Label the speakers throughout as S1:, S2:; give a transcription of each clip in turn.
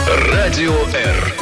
S1: Радио Р.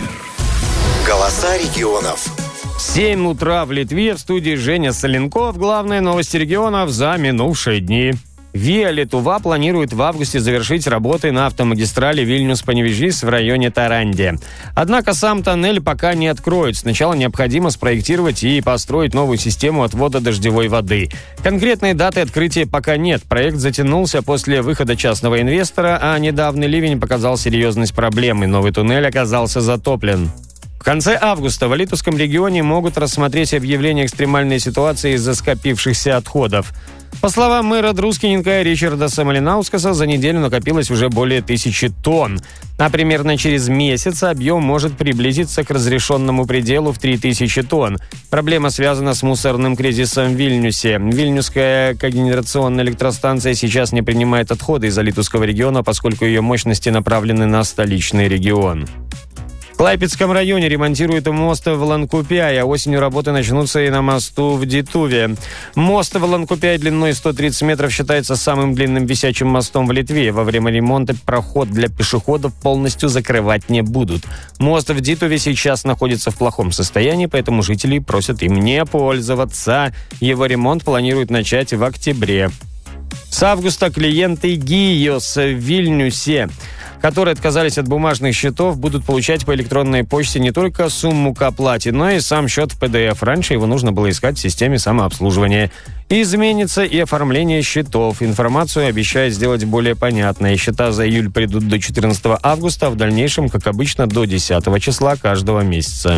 S2: Голоса регионов.
S3: 7 утра в Литве. В студии Женя Соленков. Главные новости регионов за минувшие дни. Виа Литува планирует в августе завершить работы на автомагистрали Вильнюс-Паневėžys в районе Таранде. Однако сам тоннель пока не откроют. Сначала необходимо спроектировать и построить новую систему отвода дождевой воды. Конкретной даты открытия пока нет. Проект затянулся после выхода частного инвестора, а недавний ливень показал серьезность проблемы. Новый туннель оказался затоплен. В конце августа в Алитовском регионе могут рассмотреть объявление экстремальной ситуации из-за скопившихся отходов. По словам мэра Друскиненко Ричарда Малинаускаса, за неделю накопилось уже более 1000 тонн. А примерно через месяц объем может приблизиться к разрешенному пределу в 3000 тонн. Проблема связана с мусорным кризисом в Вильнюсе. Вильнюсская когенерационная электростанция сейчас не принимает отходы из Алитовского региона, поскольку ее мощности направлены на столичный регион. В Клайпедском районе ремонтируют мост в Ланкупяй, а осенью работы начнутся и на мосту в Дитуве. Мост в Ланкупяй длиной 130 метров считается самым длинным висячим мостом в Литве. Во время ремонта проход для пешеходов полностью закрывать не будут. Мост в Дитуве сейчас находится в плохом состоянии, поэтому жители просят им не пользоваться. Его ремонт планируют начать в октябре. С августа клиенты Гиос в Вильнюсе, которые отказались от бумажных счетов, будут получать по электронной почте не только сумму к оплате, но и сам счет в PDF. Раньше его нужно было искать в системе самообслуживания. Изменится и оформление счетов. Информацию обещают сделать более понятной. Счета за июль придут до 14 августа, а в дальнейшем, как обычно, до 10 числа каждого месяца.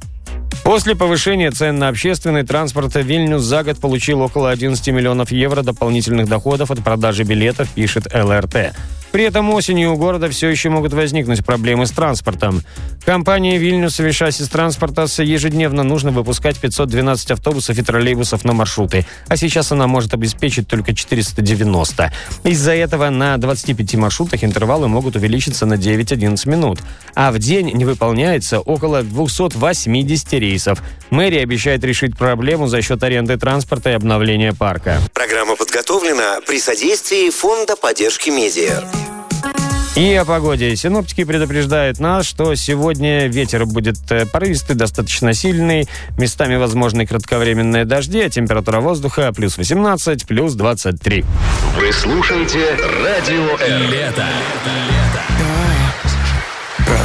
S3: После повышения цен на общественный транспорт Вильнюс за год получил около 11 миллионов евро дополнительных доходов от продажи билетов, пишет ЛРТ. При этом осенью у города все еще могут возникнуть проблемы с транспортом. Компании Вильнюс Viešasis Transportas ежедневно нужно выпускать 512 автобусов и троллейбусов на маршруты, а сейчас она может обеспечить только 490. Из-за этого на 25 маршрутах интервалы могут увеличиться на 9-11 минут, а в день не выполняется около 280 рейсов. Мэрия обещает решить проблему за счет аренды транспорта и обновления парка.
S2: Программа подготовлена при содействии Фонда поддержки медиа.
S3: И о погоде. Синоптики предупреждают нас, что сегодня ветер будет порывистый, достаточно сильный. Местами возможны кратковременные дожди, а температура воздуха плюс 18, плюс 23.
S1: Вы слушаете Радио Р. Лето.